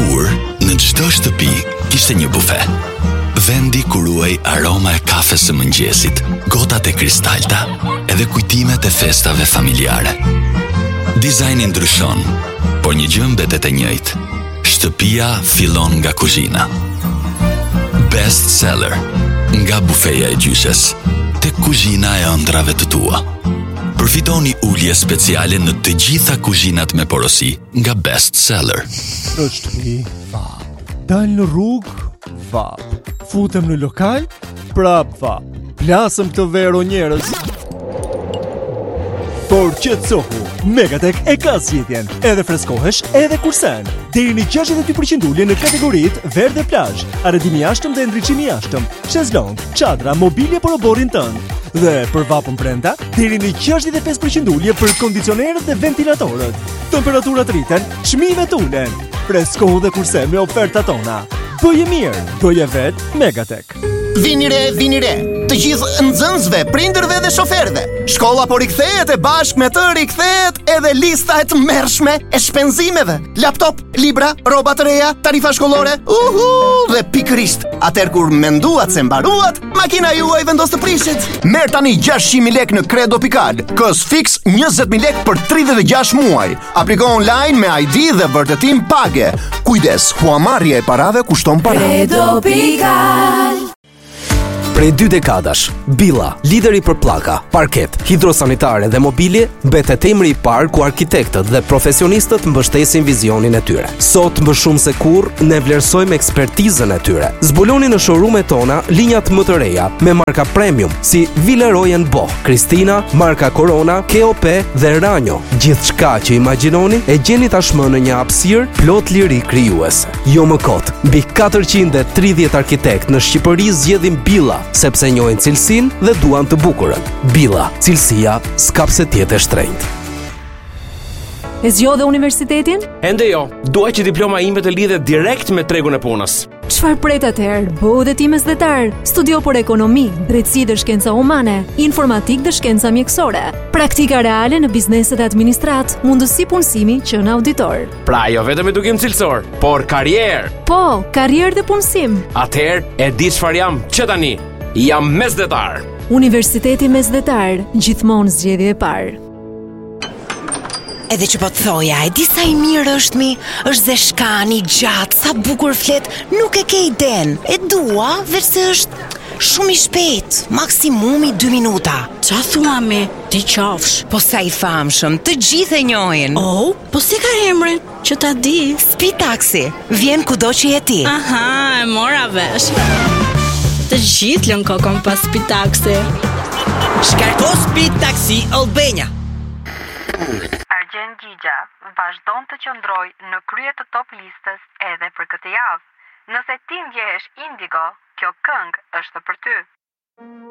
Dikur, në çdo shtëpi kishte një bufe. Vendi ku ruhej aroma e kafes së mëngjesit, gotat e kristalta, edhe kujtimet e festave familjare. Dizajni ndryshon, por një gjë mbetet e njëjtë. Shtëpia fillon nga kuzhina. Best seller, nga bufeja e gjyshes tek kuzhina e ëndrave të tua. Përfitoni ulje speciale në të gjitha kuzhinat me porosi nga Best Seller. Në shtëpi, vap. Dal në rrugë, vap. Futem në lokal, prap vap. Plasëm këtë vero njerëz. Por qetësohu, Megatech e ka zgjidhjen. Edhe freskohesh, edhe kursen. Deri në 62% ulje në kategoritë verdh e plazh, arredimi i jashtëm dhe ndriçimi i jashtëm, shezlong, çadra, mobilje për oborrin tënd. Dhe për vapën brenda, deri në 65% ulje për kondicionerët dhe ventilatorët. Temperaturat rriten, çmimet ulen. Freskohu dhe kurse me ofertat tona. Bëje mirë, bëje vet Megatech. Vini re, të gjithë nxënësve, prindërve dhe shoferëve. Shkolla po rikthehet e bashkë me të rikthehet edhe lista e tmerrshme e shpenzimeve. Laptop, libra, rroba të reja, tarifa shkollore. Dhe pikërisht, atëherë kur menduat se mbaruat, makina juaj vendos të prishet. Merr tani 600.000 lekë në Credo.pikal, kos fix 20.000 lekë për 36 muaj. Apliko online me ID dhe vërtetim page. Kujdes, huamarrja e parave kushton para. Credo.pikal. Prej 2 dekadash, Billa, lideri për pllaka, parket, hidrosanitare dhe mobilje, mbetet emri i parë ku arkitektët dhe profesionistët mbështesin vizionin e tyre. Sot më shumë se kurrë ne vlerësojmë ekspertizën e tyre. Zbuloni në showroom-et tona linjat më të reja me marka premium si Villeroy & Boch, Christina, marka Corona, KOP dhe Ranjo. Gjithçka që imagjinoni e gjeni tashmë në një hapësirë plot liri krijuese. Jo më kot, mbi 430 arkitekt në Shqipëri zgjedhin Billa, sepse njohin cilësinë dhe duan të bukurën. Billa, cilësia s'ka pse të jetë e shtrenjtë. E zgjodhe universitetin? Ende jo, dua që diploma ime të lidhet direkt me tregun e punës. Çfarë pret atëherë? Bëu dhe ti mesdhetar. Studio për ekonomi, drejtësi dhe shkenca humane, informatik dhe shkenca mjekësore, praktika reale në bizneset e administrat, mundësi punësimi që në auditor. Pra jo vetëm edukim cilësor, por karrierë. Po, karrierë dhe punësim. Atëherë e di çfarë jam që tani. Jam mesdhetar. Universiteti Mesdhetar, gjithmonë zgjedhje e parë. Edhe që po të thoja, e di sa i mirë është mi, është zeshkani, gjatë, sa bukur flet, nuk e ke iden. E dua, verse është shumë i shpejt, maksimumi 2 minuta. Qa thua mi, ti qafsh? Po sa i famshëm, të gjithë e njohin. Oh, po si ka emrin, që ta di? Speed Taxi, vjen kudo që je ti. Aha, e mora vesh. Të gjithë lën kokon pas Speed Taxi. Shkarko Speed Taxi Albania. Argent Gjigja vazhdon të qëndroj në krye të top listës edhe për këtë javë. Nëse ti ndjehesh indigo, kjo këngë është për ty.